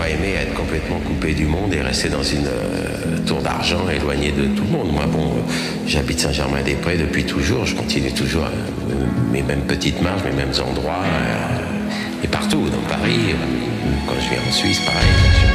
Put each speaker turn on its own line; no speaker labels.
pas aimé être complètement coupé du monde et rester dans une tour d'argent éloigné de tout le monde. Moi, bon, j'habite Saint-Germain-des-Prés depuis toujours. Je continue toujours mes mêmes petites marches, mes mêmes endroits. Et partout, dans Paris. Quand je viens en Suisse, pareil.